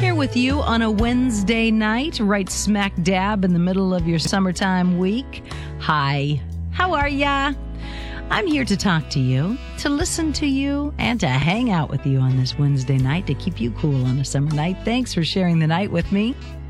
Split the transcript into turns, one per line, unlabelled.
Here with you on a Wednesday night, right smack dab in the middle of your summertime week. Hi, how are ya? I'm here to talk to you, to listen to you, and to hang out with you on this Wednesday night to keep you cool on a summer night. Thanks for sharing the night with me.